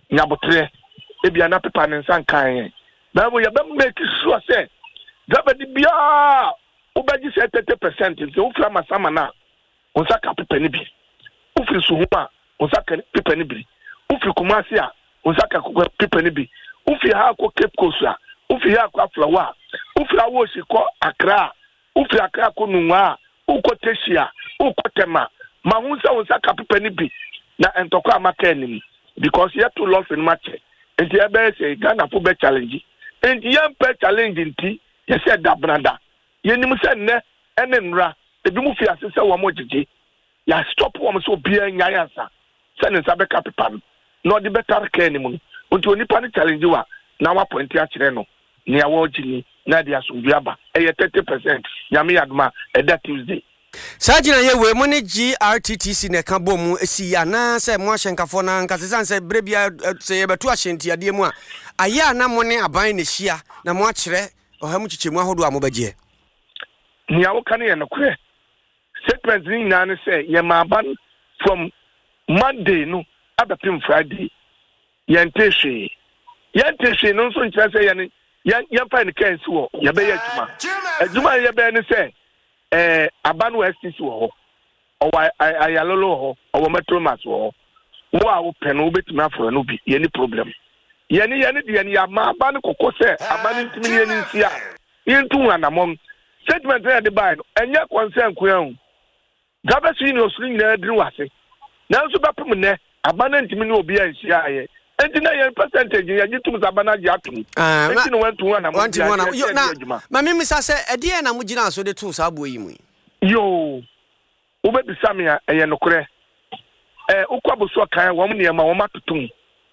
nyabotre ebi ana pepa ne nsan kan na mo ya be make sure say driver di bia obaji say 30% so ufra masama na onsa ka pepa ni bi ufri suhuma onsa ka pepa ni bi ufri kumasi a onsa ka pepa ni bi ufri ha ko Cape Coast a ufri ha ko Flower ufri awo si ko Accra ufri Accra ko Nunwa uko Tesia uko Tema mahunsa onsa ka pepa ni bi na entoko amaka enim because you have to love in match and you be say Ghana for be challenge and you be challenge nti you say da branda you nim say ne enenra e bi mu fi asese wo mo jeje ya stop wo mo so bia nya yansa say ne sabe capital no the better care ni mu nti oni pa ni challenge wa na wa point a kire no ne awo gini na dia so biaba e 30% nyame yaduma e that Tuesday Sajina ye we mo ne GRTTC ne ka bom esi ana se mo ahyenkafo na nkasesan se brebia se ye beto ahyenti ade mu a aya na mo ne aban ne hia na mo akire oha mu chichemu ahodo a mo bagye ni awo kan ye no kure statement ni na ne se ye ma ban from Monday no abapim Friday yentehwe no so nkyere se ye ne ye fa ne kan si wo ye be ye adwuma ye be ne se abanu STC wo o ayalolo ho o metromas wo wo a wo peno wo betumi aforo no bi ye ni problem ye ni de ya ma abanu kokko se abanu ntimi ye ni nsia yintu anamon statement na de bai no enya concern kuan gabe senior suri nyina adiri wase nanso bepem ne abanu ntimi ne obi ansia aye enti na ye percentage ye gitum zabana ji atum enti no wantu anamon ma mimi sa se ede na mugina so de tu sa bo yi mu yo ube bisamia eye nokure ukwabuso kan wo mne ma wo matotum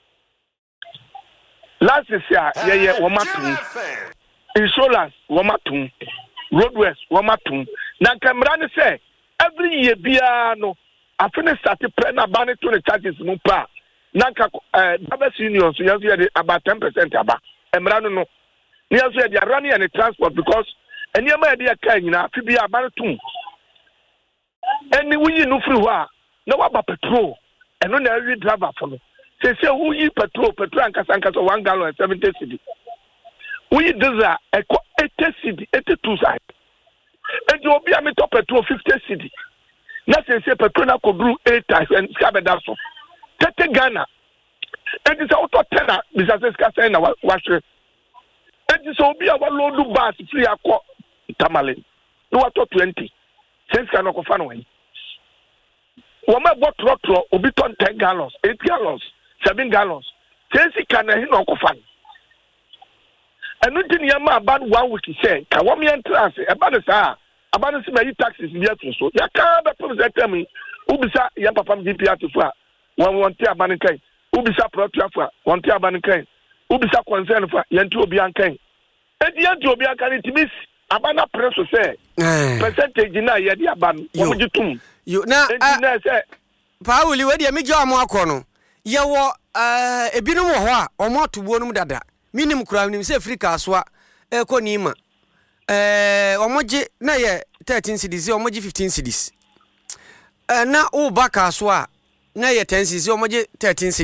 last year ye wo matum insurance wo matum roadways wo matum na kamera ne say every year bia no afine start pre na ba ne to ne charges mu pa na ka baba senior so yaso ye about 10% aba emra no ni yaso ye run and transport because eniema ye de kan nyina afi bia aba tum eni wuyi no free ho a na wa ba petrol eno na awi driver for no se wuyi petrol ankasa 1 gallon 70 cedi wuyi diesel eko 80 cedi 82 side enti obi a meto petrol 50 cedi na se petrol na ko bru 8 times and skabeda so 30 Ghana enti se auto tena bisa se skasa na wa hwe enti se obi a wa load bus free akọ Tamale no wa to 20 since can go fan away. Woma bought trotro obi ton 10 gallons, 8 gallons, 7 gallons. Since can he no go fan. And no tin yama about 1 week say, ka wo me entrance e ba de sa, aba no se me taxes bi ato so. Ya ka be pom say tell me, ubisa ya papa DP ato a, won te aban kan. Ubisa protro afa, won te aban kan. Ubisa concern fa, yanti obi an kan. E di yanti obi an kan timis abana preso say percentage na ye di aban wo gitum yo na say Pauli we di me jo amo akono ye wo ebinom wo ho a omo atobuo num dada minim kura nim say Africa so a ekonima omoje na ye 13 cedis omoje 15 cedis na o baka so a na ye 10 cedis omoje 13